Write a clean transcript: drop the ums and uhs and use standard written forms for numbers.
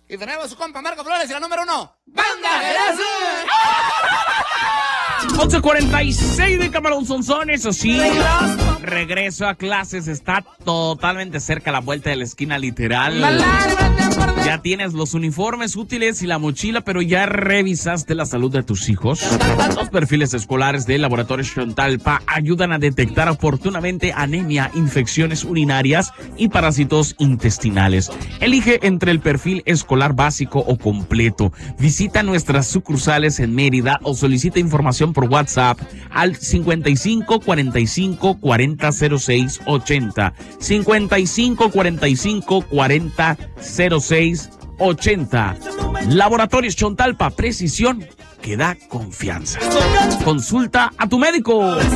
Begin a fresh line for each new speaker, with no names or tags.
Y tenemos su compa Marco Flores y la número 1, ¡Banda Jesús!
11:46 de Camarón Sonzón, eso sí. Regreso a clases, está totalmente cerca, a la vuelta de la esquina, literal. Ya tienes los uniformes útiles y la mochila, pero ya revisaste la salud de tus hijos. Los perfiles escolares del Laboratorio Chontalpa ayudan a detectar oportunamente anemia, infecciones urinarias y parásitos intestinales. Elige entre el perfil escolar básico o completo. Visita nuestras sucursales en Mérida o solicita información por WhatsApp al 55 45 40 06 80. 55 45 40 06 80. Laboratorios Chontalpa, precisión que da confianza. Consulta a tu médico.